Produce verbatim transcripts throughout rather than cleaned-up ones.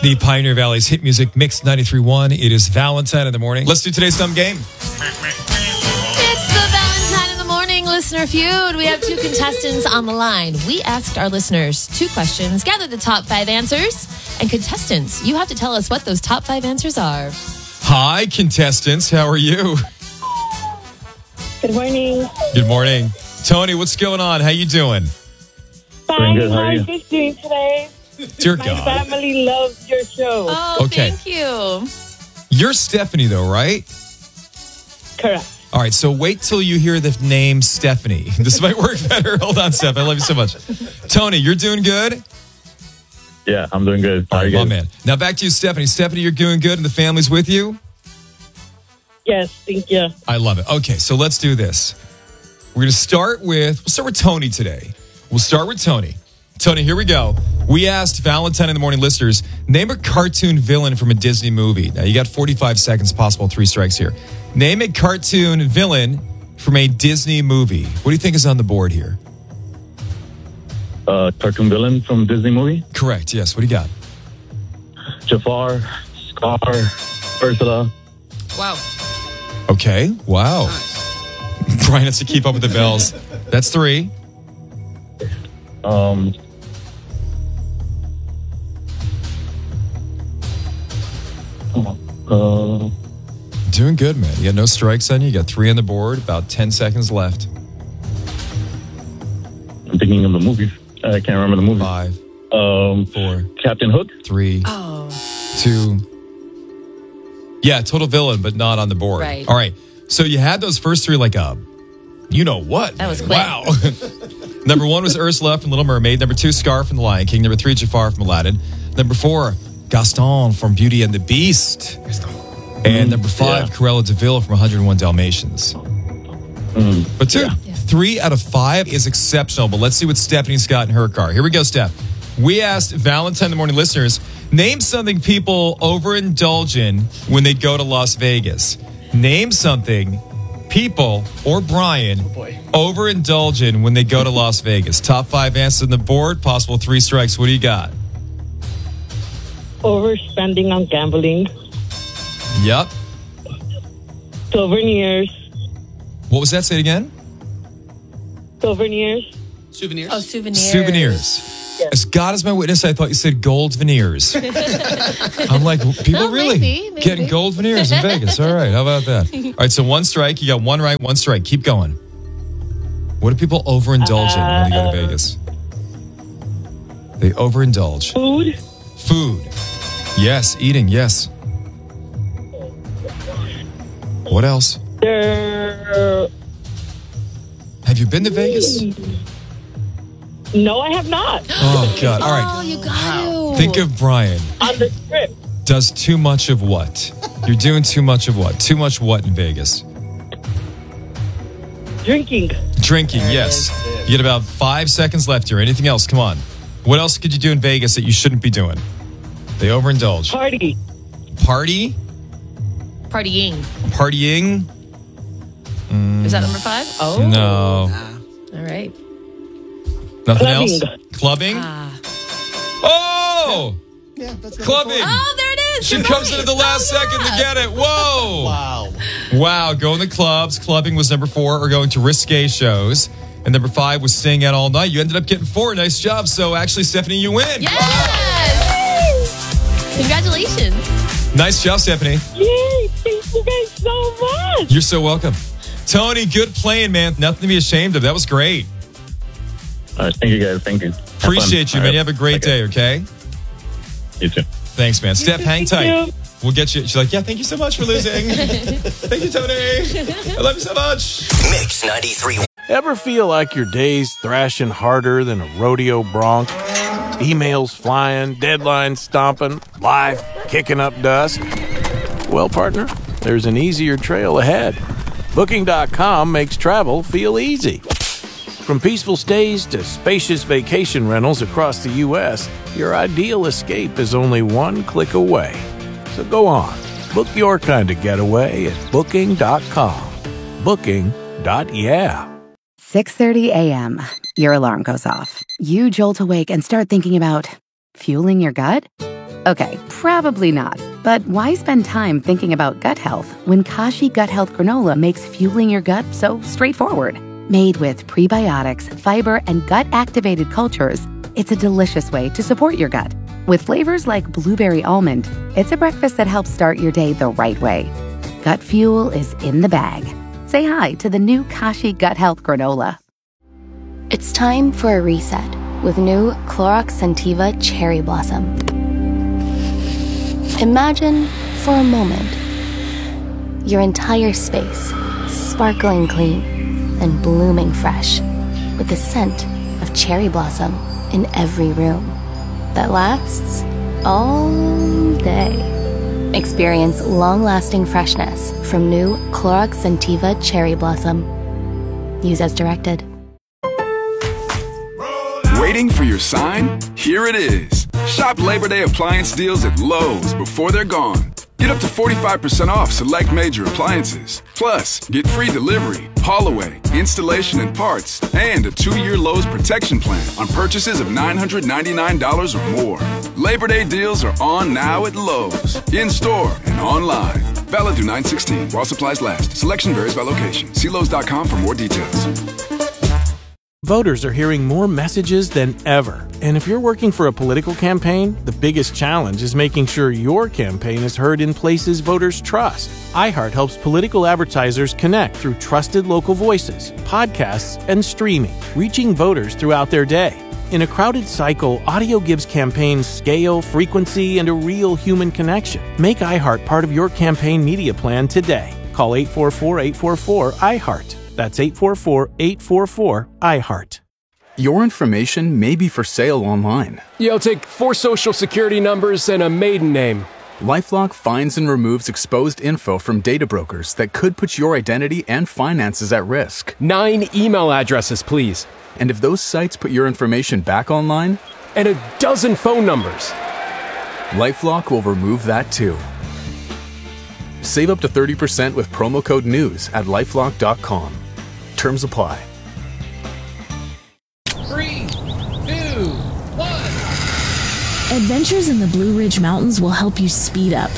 The Pioneer Valley's hit music mix ninety-three point one. It is Valentine in the morning. Let's do today's dumb game. It's the Valentine in the morning listener feud. We have two contestants on the line. We asked our listeners two questions, gathered the top five answers, and contestants, you have to tell us what those top five answers are. Hi, contestants. How are you? Good morning. Good morning. Tony, what's going on? How you doing? Fine. good. How How are are you? you guys doing today? Dear My God. family loves your show. Oh, Okay. thank you. You're Stephanie, though, right? Correct. All right, so wait till you hear the name Stephanie. This might work better. Hold on, Steph. I love you so much. Tony, you're doing good? Yeah, I'm doing good. How All are right, you my guys? man. Now back to you, Stephanie. Stephanie, you're doing good and the family's with you? Yes, thank you. I love it. Okay, so let's do this. We're going to start with, we'll start with Tony today. We'll start with Tony. Tony, here we go. We asked Valentine in the Morning listeners, name a cartoon villain from a Disney movie. Now, you got forty-five seconds, possible three strikes here. Name a cartoon villain from a Disney movie. What do you think is on the board here? Uh, cartoon villain from Disney movie? Correct, yes. What do you got? Jafar, Scar, Ursula. Wow. Okay, wow. Brian has to keep up with the bells. That's three. Um, uh, Doing good, man. You got no strikes on you. You got three on the board. About ten seconds left. I'm thinking of the movies. I can't remember the movie. Five, Um, four, Captain Hook. three, Oh, two. Yeah, total villain, but not on the board. Right. All right. So you had those first three like a, you know what? That was man. quick. Wow. Number one was Ursula from Little Mermaid. Number two, Scar from The Lion King. Number three, Jafar from Aladdin. Number four, Gaston from Beauty and the Beast. And number five, Yeah. Cruella de Vil from one oh one Dalmatians. Mm. But two, Yeah. three out of five is exceptional. But let's see what Stephanie's got in her car. Here we go, Steph. We asked Valentine in the Morning listeners, name something people overindulge in when they go to Las Vegas. Name something people or Brian overindulge in when they go to Las Vegas. Top five answers on the board, possible three strikes. What do you got? Overspending on gambling. Yep. Souvenirs. What was that? Say it again. Souvenirs. Souvenirs. oh, souvenirs. Souvenirs. As God is my witness, I thought you said gold veneers. I'm like, people Oh, really maybe, maybe. getting gold veneers in Vegas. All right, how about that? All right, so one strike. You got one right, one strike. Keep going. What do people overindulge in when they go to Vegas? They overindulge. Food. Food. Yes, eating, yes. What else? There. Have you been to Vegas? No, I have not. Oh, God. All Oh, right. you got to. Think of Brian. On the trip. Does too much of what? You're doing too much of what? Too much what in Vegas? Drinking. Drinking, yes. You get about five seconds left here. Anything else? Come on. What else could you do in Vegas that you shouldn't be doing? They overindulge. Party. Party? Partying. Partying? Is that number five? Oh. No. All right. Nothing Clubbing. else? Clubbing? Ah. Oh! Yeah, that's Clubbing! Oh, there it is. She You're comes right. in at the last Oh, second to yeah. get it. Whoa! Wow. Wow, going to clubs. Clubbing was number four, or going to risque shows. And number five was staying out all night. You ended up getting four. Nice job. So actually, Stephanie, you win. Yes! Congratulations. Nice job, Stephanie. Yay! Thank you guys so much. You're so welcome. Tony, good playing, man. Nothing to be ashamed of. That was great. All right, thank you guys. Thank you. Have Appreciate fun. you, All man. right. You have a great Okay. day, okay? You too. Thanks, man. Steph, hang Thank tight. you. We'll get you. She's like, yeah, thank you so much for losing. Thank you, Tony. I love you so much. Mix ninety-three. Ever feel like your day's thrashing harder than a rodeo bronc? Emails flying, deadlines stomping, life kicking up dust? Well, partner, there's an easier trail ahead. Booking dot com makes travel feel easy. From peaceful stays to spacious vacation rentals across the U S, your ideal escape is only one click away. So go on, book your kind of getaway at Booking dot com. Booking. Dot yeah. six thirty a.m. Your alarm goes off. You jolt awake and start thinking about fueling your gut? Okay, probably not. But why spend time thinking about gut health when Kashi Gut Health Granola makes fueling your gut so straightforward? Made with prebiotics, fiber, and gut-activated cultures, it's a delicious way to support your gut. With flavors like blueberry almond, it's a breakfast that helps start your day the right way. Gut fuel is in the bag. Say hi to the new Kashi Gut Health Granola. It's time for a reset with new Clorox Scentiva Cherry Blossom. Imagine, for a moment, your entire space sparkling clean and blooming fresh with the scent of cherry blossom in every room that lasts all day. Experience long-lasting freshness from new Clorox Scentiva Cherry Blossom. Use as directed. Waiting for your sign? Here it is. Shop Labor Day appliance deals at Lowe's before they're gone. Get up to forty-five percent off select major appliances. Plus, get free delivery, haul away, installation and parts, and a two-year Lowe's protection plan on purchases of nine hundred ninety-nine dollars or more. Labor Day deals are on now at Lowe's, in-store and online. Valid through nine sixteen while supplies last. Selection varies by location. See Lowe's dot com for more details. Voters are hearing more messages than ever. And if you're working for a political campaign, the biggest challenge is making sure your campaign is heard in places voters trust. iHeart helps political advertisers connect through trusted local voices, podcasts, and streaming, reaching voters throughout their day. In a crowded cycle, audio gives campaigns scale, frequency, and a real human connection. Make iHeart part of your campaign media plan today. Call eight four four, eight four four, iHeart. That's eight four four, eight four four, iHeart. Your information may be for sale online. Yeah, I'll take four social security numbers and a maiden name. LifeLock finds and removes exposed info from data brokers that could put your identity and finances at risk. Nine email addresses, please. And if those sites put your information back online? And a dozen phone numbers. LifeLock will remove that too. Save up to thirty percent with promo code NEWS at lifelock dot com. Terms apply. Three, two, one. Adventures in the Blue Ridge Mountains will help you speed up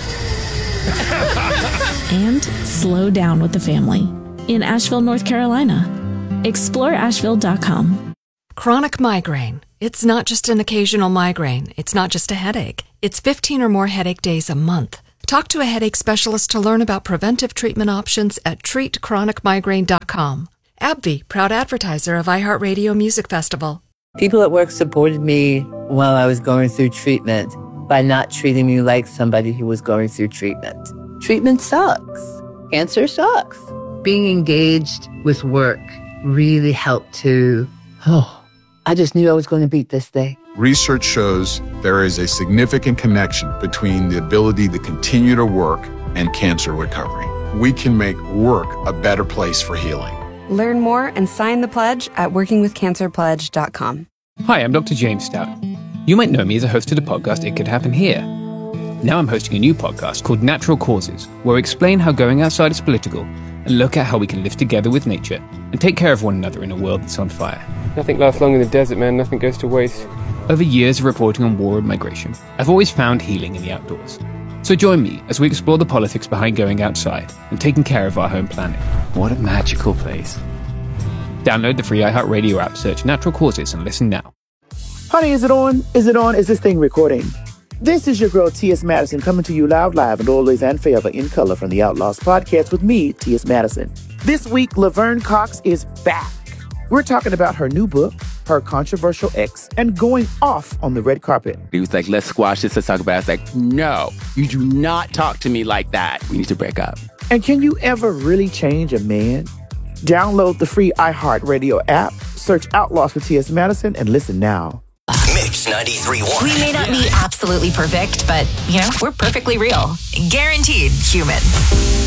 and slow down with the family in Asheville, North Carolina. Explore asheville dot com. Chronic migraine. It's not just an occasional migraine. It's not just a headache. It's fifteen or more headache days a month. Talk to a headache specialist to learn about preventive treatment options at treat chronic migraine dot com. AbbVie, proud advertiser of iHeartRadio Music Festival. People at work supported me while I was going through treatment by not treating me like somebody who was going through treatment. Treatment sucks. Cancer sucks. Being engaged with work really helped to, oh, I just knew I was going to beat this thing. Research shows there is a significant connection between the ability to continue to work and cancer recovery. We can make work a better place for healing. Learn more and sign the pledge at working with cancer pledge dot com. Hi, I'm Doctor James Stout. You might know me as a host of the podcast It Could Happen Here. Now I'm hosting a new podcast called Natural Causes, where I explain how going outside is political and look at how we can live together with nature and take care of one another in a world that's on fire. Nothing lasts long in the desert, man. Nothing goes to waste. Over years of reporting on war and migration, I've always found healing in the outdoors. So join me as we explore the politics behind going outside and taking care of our home planet. What a magical place. Download the free iHeartRadio app, search Natural Causes, and listen now. Honey, is it on? Is it on? Is this thing recording? This is your girl, T S. Madison, coming to you loud, live, and always and forever in color from the Outlaws podcast with me, T S. Madison. This week, Laverne Cox is back. We're talking about her new book, her controversial ex, and going off on the red carpet. He was like, let's squash this, let's talk about it. I was like, no, you do not talk to me like that. We need to break up. And can you ever really change a man? Download the free iHeartRadio app, search Outlaws with T S. Madison, and listen now. Mix ninety-three point one. We may not be absolutely perfect, but, you know, we're perfectly real. Guaranteed human.